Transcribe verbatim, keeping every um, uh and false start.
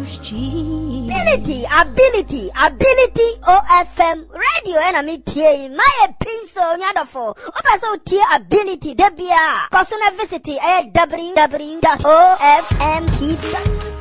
Ability, ability, ability O F M radio and me tie my pinso nyadofo. Opa so tie ability debia. Personal visit eh w w w dot o f m t v